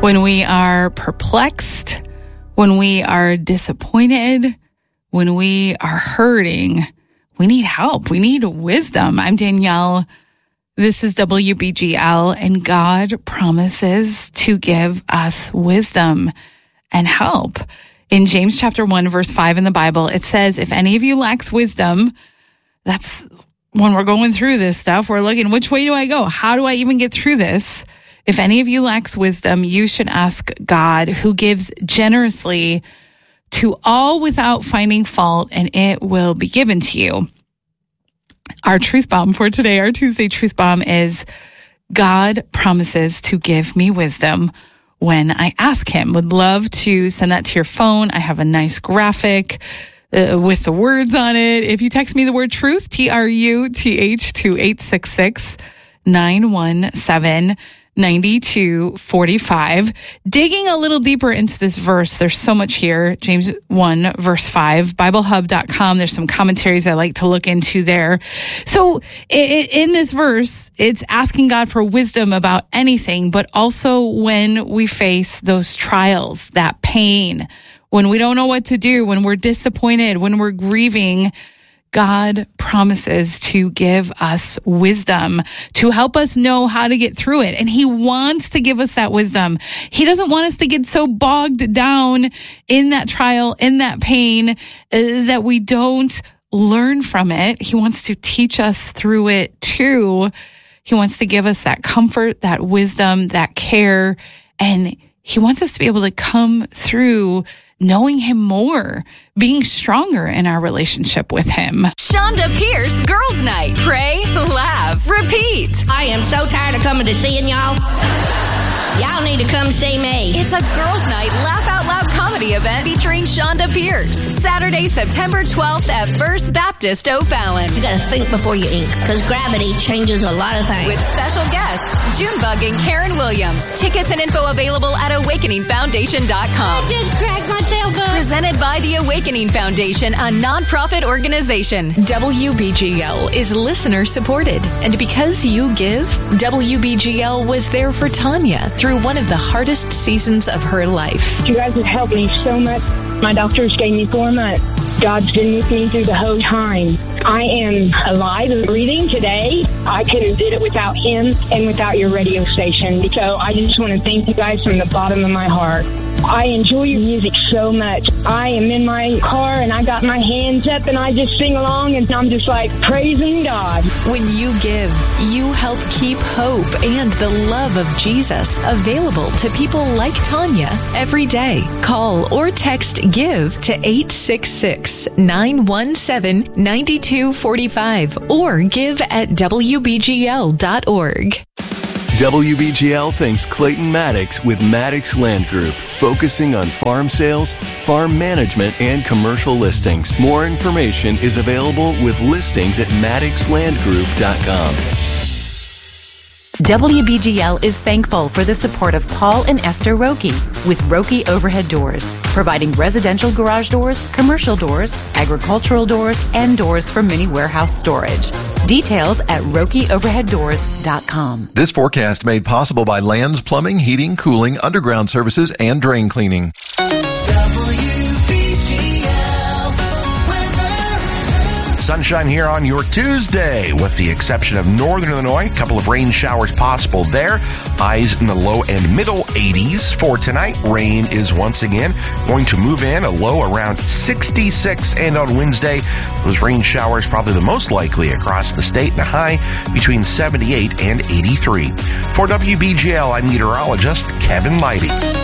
When we are perplexed, when we are disappointed, when we are hurting, we need help. We need wisdom. I'm Danielle. This is WBGL, and God promises to give us wisdom and help. In James chapter 1, verse 5 in the Bible, it says, if any of you lacks wisdom, that's when we're going through this stuff. We're looking, which way do I go? How do I even get through this? If any of you lacks wisdom, you should ask God, who gives generously to all without finding fault, and it will be given to you. Our truth bomb for today, our Tuesday truth bomb, is God promises to give me wisdom when I ask him. Would love to send that to your phone. I have a nice graphic with the words on it. If you text me the word truth, TRUTH, to 866-917-9245. Digging a little deeper into this verse, there's so much here. James 1, verse 5, BibleHub.com. There's some commentaries I like to look into there. So in this verse, it's asking God for wisdom about anything, but also when we face those trials, that pain, when we don't know what to do, when we're disappointed, when we're grieving, God promises to give us wisdom to help us know how to get through it. And he wants to give us that wisdom. He doesn't want us to get so bogged down in that trial, in that pain, that we don't learn from it. He wants to teach us through it too. He wants to give us that comfort, that wisdom, that care. And he wants us to be able to come through knowing him more, being stronger in our relationship with him. Shonda Pierce Girls Night. Pray, laugh, repeat. I am so tired of coming to seeing y'all. Y'all need to come see me. It's a Girls Night Laugh Out Loud comedy event featuring Shonda Pierce. Saturday, September 12th at First Baptist O'Fallon. You gotta think before you ink, because gravity changes a lot of things. With special guests, Junebug and Karen Williams. Tickets and info available at awakeningfoundation.com. I just cracked myself up. Presented by the Awakening Foundation, a nonprofit organization. WBGL is listener supported. And because you give, WBGL was there for Tanya through one of the hardest seasons of her life. You guys have helped me so much. My doctors gave me 4 months. God's been with me through the whole time. I am alive and breathing today. I couldn't have did it without him and without your radio station. So I just want to thank you guys from the bottom of my heart. I enjoy your music so much. I am in my car and I got my hands up and I just sing along and I'm just like praising God. When you give, you help keep hope and the love of Jesus available to people like Tanya every day. Call or text GIVE to 866-917-9245 or give at WBGL.org. WBGL thanks Clayton Maddox with Maddox Land Group, focusing on farm sales, farm management, and commercial listings. More information is available with listings at maddoxlandgroup.com. WBGL is thankful for the support of Paul and Esther Roque with Roque Overhead Doors, providing residential garage doors, commercial doors, agricultural doors, and doors for mini warehouse storage. Details at RoqueOverheadDoors.com. This forecast made possible by Lands Plumbing, Heating, Cooling, Underground Services, and Drain Cleaning. Sunshine here on your Tuesday, with the exception of northern Illinois. A couple of rain showers possible there. Highs in the low and middle 80s for tonight. Rain is once again going to move in, a low around 66. And on Wednesday, those rain showers probably the most likely across the state, and a high between 78 and 83. For WBGL, I'm meteorologist Kevin Leidy.